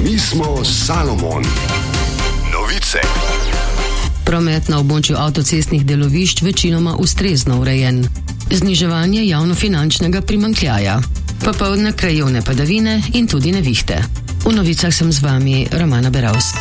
Mi smo Salomon. Novice. Promet na območju avtocestnih delovišč večinoma ustrezno urejen. Zniževanje javnofinančnega primanjkljaja. Popoldne krajevne padavine in tudi nevihte. V novicah sem z vami Romana Beravs.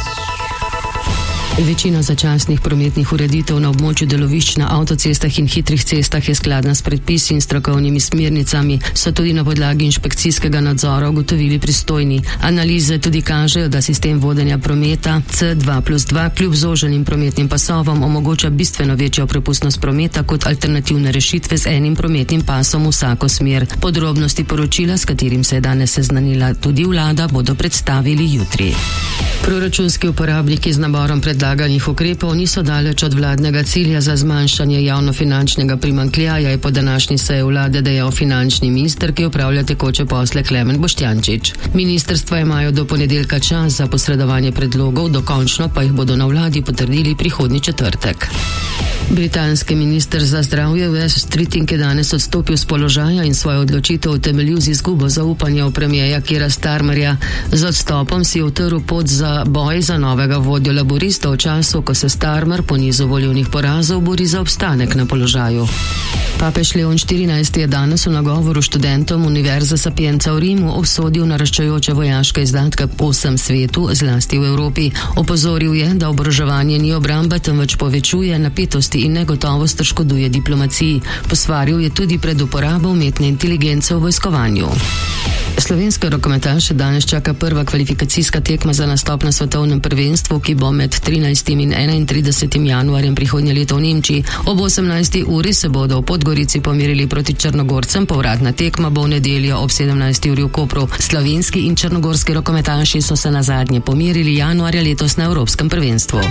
Večina začasnih prometnih ureditev na območju delovišč na avtocestah in hitrih cestah je skladna s predpisi in strokovnimi smernicami, so tudi na podlagi inšpekcijskega nadzora ugotovili pristojni. Analize tudi kažejo, da sistem vodenja prometa C2+2 kljub zoženim prometnim pasovom omogoča bistveno večjo prepustnost prometa kot alternativne rešitve z enim prometnim pasom v vsako smer. Podrobnosti poročila, s katerim se je danes seznanila tudi vlada, bodo predstavili jutri. Proračunski uporabniki z naborom predlaganih ukrepov niso daleč od vladnega cilja za zmanjšanje javnofinančnega primanjkljaja, je po današnji seji vlade dejal finančni minister, ki upravlja tekoče posle Klemen Boštjančič. Ministrstva imajo do ponedeljka čas za posredovanje predlogov, dokončno pa jih bodo na vladi potrdili prihodnji četrtek. Britanski minister za zdravje Wes Streeting je danes odstopil z položaja in svojo odločitev utemeljil z izgubo zaupanja v premierja Keira Starmerja. Z odstopom si je utrl pot za boj za novega vodjo laboristov v času, ko se Starmer po nizu volilnih porazov bori za obstanek na položaju. Papež Leon XIV je danes v nagovoru študentom Univerze Sapienza v Rimu obsodil naraščajoče vojaške izdatke po vsem svetu, zlasti v Evropi. Opozoril je, da oboroževanje ni obramba, temveč povečuje napetosti in negotovost ter škoduje diplomaciji. Posvaril je tudi pred uporabo umetne inteligence v vojskovanju. Slovenske rokometaše danes čaka prva kvalifikacijska tekma za nastop na svetovnem prvenstvu, ki bo med 13. in 31. januarjem prihodnje leto v Nemčiji. Ob 18. uri se bodo v Podgorici pomerili proti Črnogorcem, povratna tekma bo v nedeljo ob 17. uri v Kopru. Slovenski in črnogorski rokometaši so se nazadnje pomerili januarja letos na Evropskem prvenstvu.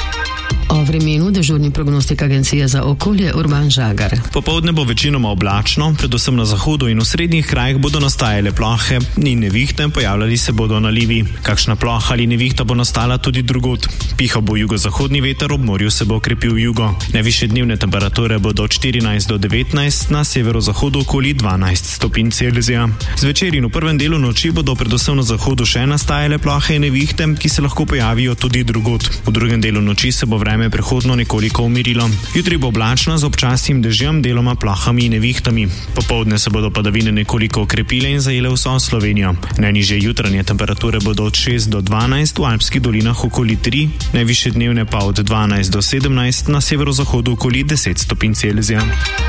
O vremenu dežurni prognostik Agencije za okolje Urban Žagar. Popoldne bo večinoma oblačno, predvsem na zahodu in v srednjih krajih bodo nastajale plohe in nevihte, pojavljali se bodo nalivi. Kakšna ploha ali nevihta bo nastala tudi drugod. Pihal bo jugozahodni veter, ob morju se bo okrepil jugo. Najvišje dnevne temperature bodo od 14 do 19, na severozahodu okoli 12 stopinj Celzija. Zvečer in v prvem delu noči bodo predvsem na zahodu še nastajale plohe in nevihte, ki se lahko pojavijo tudi drugod. V drugem delu noči se bo vreme prehodno nekoliko umirilo. Jutri bo oblačno z občasnim dežjem, deloma plohami in nevihtami. Popoldne se bodo padavine nekoliko okrepile in zajele vso Slovenijo. Najnižje jutranje temperature bodo od 6 do 12, v alpskih dolinah okoli 3, najvišje dnevne pa od 12 do 17, na severozahodu okoli 10 stopinj Celzija.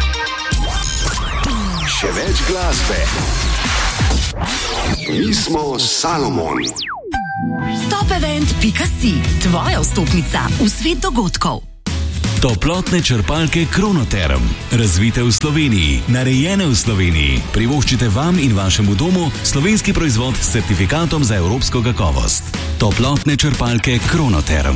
Še več glasbe. Mi smo Salomon. Topevent.si, tvoja vstopnica v svet dogodkov. Toplotne črpalke Kronoterm. Razvite v Sloveniji, narejene v Sloveniji. Privoščite vam in vašemu domu slovenski proizvod s certifikatom za evropsko kakovost. Toplotne črpalke Kronoterm.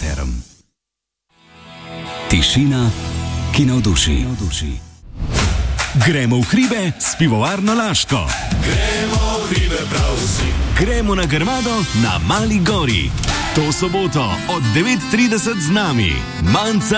Tišina, ki navduši. Gremo v hribe s pivovarno Laško. Gremo v hribe prav vsi. Gremo na Grmado na Mali gori. To soboto od 9:30 z nami. Manca